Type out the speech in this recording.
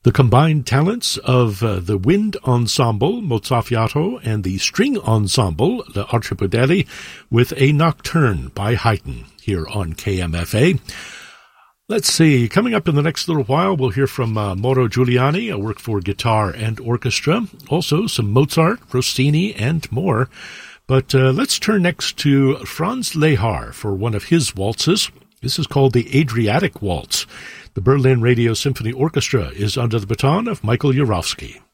The combined talents of the wind ensemble, Mozzafiato, and the string ensemble, the Archipelago, with a nocturne by Haydn here on KMFA. Let's see, coming up in the next little while, we'll hear from Mauro Giuliani, a work for guitar and orchestra, also some Mozart, Rossini, and more. But let's turn next to Franz Lehár for one of his waltzes. This is called the Adriatic Waltz. The Berlin Radio Symphony Orchestra is under the baton of Michael Jurowski.